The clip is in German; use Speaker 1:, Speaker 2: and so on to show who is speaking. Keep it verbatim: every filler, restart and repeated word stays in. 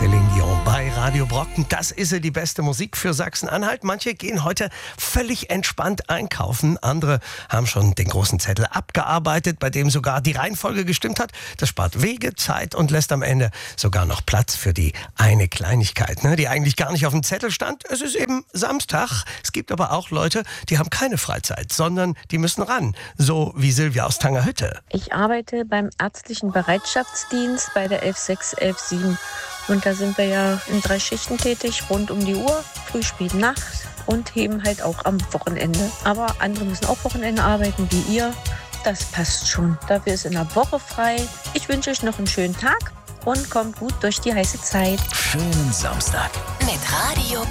Speaker 1: Céline Dion bei Radio Brocken. Das ist ja die beste Musik für Sachsen-Anhalt. Manche gehen heute völlig entspannt einkaufen. Andere haben schon den großen Zettel abgearbeitet, bei dem sogar die Reihenfolge gestimmt hat. Das spart Wege, Zeit und lässt am Ende sogar noch Platz für die eine Kleinigkeit, ne, die eigentlich gar nicht auf dem Zettel stand. Es ist eben Samstag. Es gibt aber auch Leute, die haben keine Freizeit, sondern die müssen ran. So wie Silvia aus Tangerhütte.
Speaker 2: Ich arbeite beim ärztlichen Bereitschaftsdienst bei der elf sechs, elf sieben. Und da sind wir ja in drei Schichten tätig, rund um die Uhr, früh, spät, Nacht und eben halt auch am Wochenende. Aber andere müssen auch Wochenende arbeiten, wie ihr. Das passt schon. Dafür ist in der Woche frei. Ich wünsche euch noch einen schönen Tag und kommt gut durch die heiße Zeit.
Speaker 3: Schönen Samstag
Speaker 4: Mit Radio